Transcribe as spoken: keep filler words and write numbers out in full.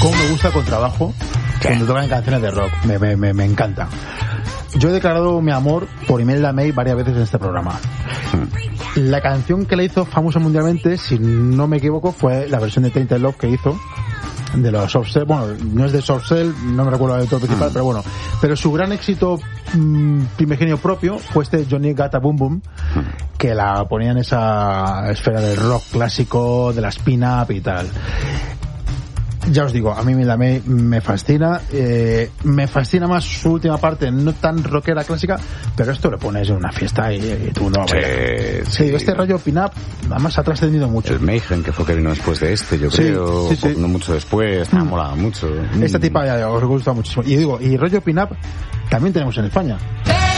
cómo me gusta el contrabajo cuando tocan canciones de rock. Me, me, me, me encanta. Yo he declarado mi amor por Imelda May varias veces en este programa. La canción que le hizo famosa mundialmente, si no me equivoco, fue la versión de Tainted Love que hizo de los Soft Cell. Bueno, no es de Soft Cell, no me recuerdo el autor principal, mm. pero bueno. Pero su gran éxito mmm, primigenio propio fue este Johnny Got a Boom Boom, mm. que la ponía en esa esfera del rock clásico, de la spin-up y tal. Ya os digo, a mí Imelda May me fascina, eh, me fascina más su última parte, no tan rockera clásica, pero esto lo pones en una fiesta y, y tú no sí, sí, sí, este rollo pin-up además ha trascendido mucho. El Mayhem, que fue que vino después de este, yo sí, creo, sí, sí. no mucho después, me ha molado mucho. Esta tipa ya os gusta muchísimo. Y digo, y rollo pin-up también tenemos en España.